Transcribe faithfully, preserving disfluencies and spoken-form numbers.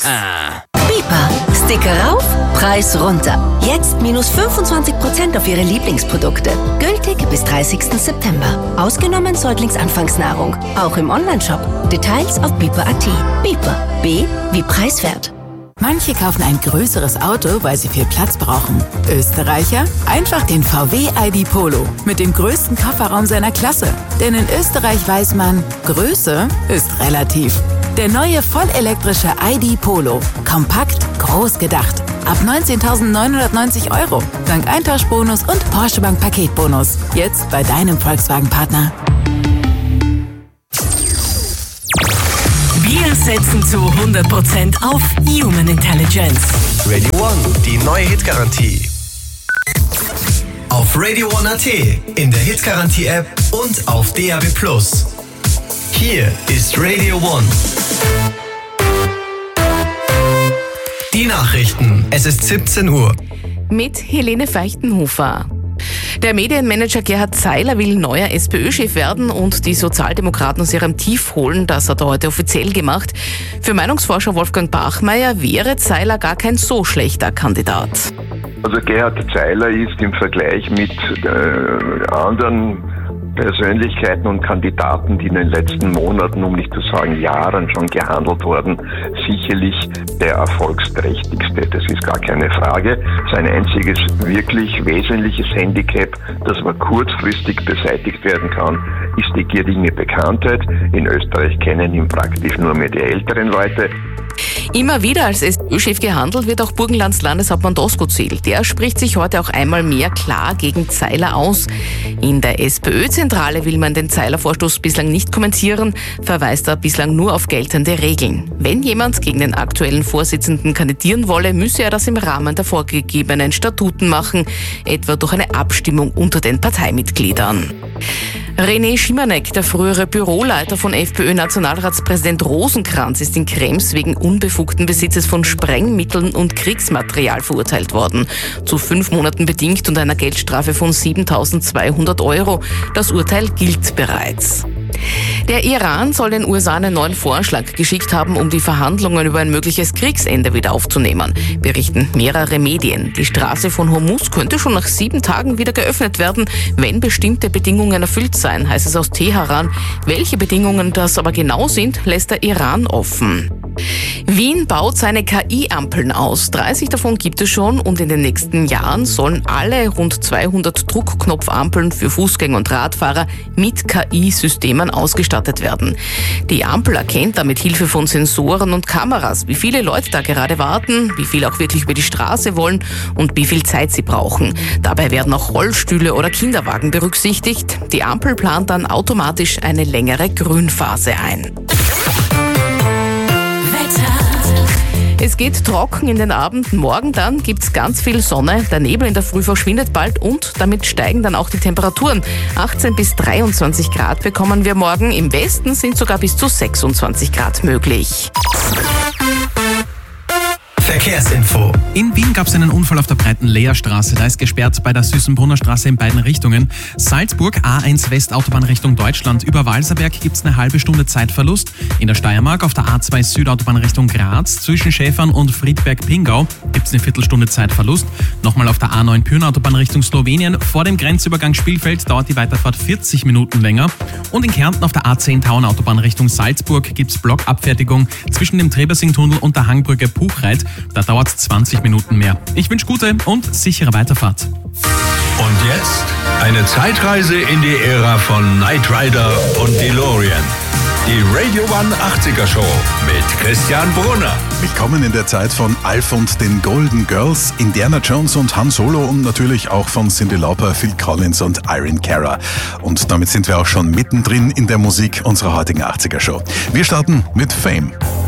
Ah. Biper. Sticker rauf, Preis runter. Jetzt minus fünfundzwanzig Prozent auf Ihre Lieblingsprodukte. Gültig bis dreißigsten September. Ausgenommen Säuglingsanfangsnahrung. Auch im Onlineshop. Details auf biper punkt at. Biper. B wie preiswert. Manche kaufen ein größeres Auto, weil sie viel Platz brauchen. Österreicher? Einfach den V W I D Polo mit dem größten Kofferraum seiner Klasse. Denn in Österreich weiß man, Größe ist relativ. Der neue vollelektrische I D Polo. Kompakt, groß gedacht. Ab neunzehntausendneunhundertneunzig Euro. Dank Eintauschbonus und Porsche Bank Paketbonus. Jetzt bei deinem Volkswagen-Partner. Wir setzen zu hundert Prozent auf Human Intelligence. Radio One, die neue Hitgarantie. Auf Radio One Punkt at, in der Hitgarantie-App und auf D A B plus. Hier ist Radio One. Die Nachrichten. Es ist siebzehn Uhr. Mit Helene Feichtenhofer. Der Medienmanager Gerhard Zeiler will neuer SPÖ-Chef werden und die Sozialdemokraten aus ihrem Tief holen. Das hat er heute offiziell gemacht. Für Meinungsforscher Wolfgang Bachmeier wäre Zeiler gar kein so schlechter Kandidat. Also Gerhard Zeiler ist im Vergleich mit äh, anderen Persönlichkeiten und Kandidaten, die in den letzten Monaten, um nicht zu sagen Jahren schon gehandelt wurden, sicherlich der erfolgsträchtigste. Das ist gar keine Frage. Sein einziges wirklich wesentliches Handicap, das aber kurzfristig beseitigt werden kann, ist die geringe Bekanntheit. In Österreich kennen ihn praktisch nur mehr die älteren Leute. Immer wieder als SPÖ-Chef gehandelt wird auch Burgenlands Landeshauptmann Doskozil. Der spricht sich heute auch einmal mehr klar gegen Zeiler aus. In der SPÖ-Zentrale will man den Zeiler-Vorstoß bislang nicht kommentieren, verweist er bislang nur auf geltende Regeln. Wenn jemand gegen den aktuellen Vorsitzenden kandidieren wolle, müsse er das im Rahmen der vorgegebenen Statuten machen, etwa durch eine Abstimmung unter den Parteimitgliedern. René Schimanek, der frühere Büroleiter von FPÖ-Nationalratspräsident Rosenkranz, ist in Krems wegen unbefugten Besitzes von Sprengmitteln und Kriegsmaterial verurteilt worden. Zu fünf Monaten bedingt und einer Geldstrafe von siebentausendzweihundert Euro. Das Urteil gilt bereits. Der Iran soll den U S A einen neuen Vorschlag geschickt haben, um die Verhandlungen über ein mögliches Kriegsende wieder aufzunehmen, berichten mehrere Medien. Die Straße von Hormuz könnte schon nach sieben Tagen wieder geöffnet werden, wenn bestimmte Bedingungen erfüllt seien, heißt es aus Teheran. Welche Bedingungen das aber genau sind, lässt der Iran offen. Wien baut seine K I-Ampeln aus. dreißig davon gibt es schon und in den nächsten Jahren sollen alle rund zweihundert Druckknopfampeln für Fußgänger und Radfahrer mit K I-Systemen ausgestattet werden. Die Ampel erkennt da mit Hilfe von Sensoren und Kameras, wie viele Leute da gerade warten, wie viel auch wirklich über die Straße wollen und wie viel Zeit sie brauchen. Dabei werden auch Rollstühle oder Kinderwagen berücksichtigt. Die Ampel plant dann automatisch eine längere Grünphase ein. Es geht trocken in den Abend. Morgen dann gibt's ganz viel Sonne. Der Nebel in der Früh verschwindet bald und damit steigen dann auch die Temperaturen. achtzehn bis dreiundzwanzig Grad bekommen wir morgen. Im Westen sind sogar bis zu sechsundzwanzig Grad möglich. Verkehrsinfo. In Wien gab es einen Unfall auf der breiten Leerstraße. Da ist gesperrt bei der Süßenbrunner Straße in beiden Richtungen. Salzburg, A eins West Autobahn Richtung Deutschland. Über Walserberg gibt es eine halbe Stunde Zeitverlust. In der Steiermark auf der A zwei Südautobahn Richtung Graz zwischen Schäfern und Friedberg-Pingau gibt es eine Viertelstunde Zeitverlust. Nochmal auf der A neun Pyrna-Autobahn Richtung Slowenien. Vor dem Grenzübergang Spielfeld dauert die Weiterfahrt vierzig Minuten länger. Und in Kärnten auf der A zehn Tauern-Autobahn Richtung Salzburg gibt es Blockabfertigung zwischen dem Trebersing-Tunnel und der Hangbrücke Puchreit. Da dauert es zwanzig Minuten mehr. Ich wünsche gute und sichere Weiterfahrt. Und jetzt eine Zeitreise in die Ära von Knight Rider und DeLorean. Die Radio One achtziger Show mit Christian Brunner. Willkommen in der Zeit von Alf und den Golden Girls, Indiana Jones und Han Solo und natürlich auch von Cyndi Lauper, Phil Collins und Irene Cara. Und damit sind wir auch schon mittendrin in der Musik unserer heutigen achtziger Show. Wir starten mit Fame.